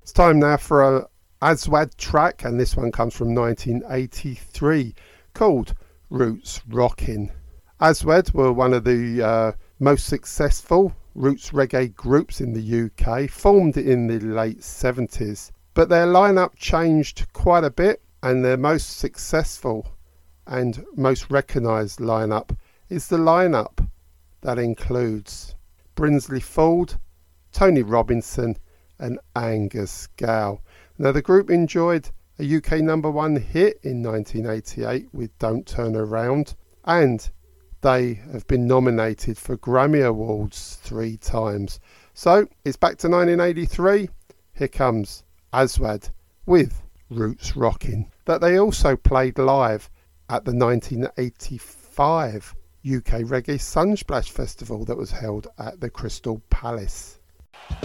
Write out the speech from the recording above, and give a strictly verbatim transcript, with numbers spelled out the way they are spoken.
It's time now for a Aswad track, and this one comes from nineteen eighty-three, called Roots Rockin'. Aswad were one of the uh, most successful roots reggae groups in the U K, formed in the late seventies, but their lineup changed quite a bit, and their most successful and most recognised lineup is the lineup that includes Brinsley Ford, Tony Robinson and Angus Gow. Now, the group enjoyed a U K number one hit in nineteen eighty-eight with Don't Turn Around, and they have been nominated for Grammy Awards three times. So it's back to nineteen eighty-three. Here comes Aswad with Roots Rockin', that they also played live at the nineteen eighty-five U K Reggae Sunsplash Festival that was held at the Crystal Palace.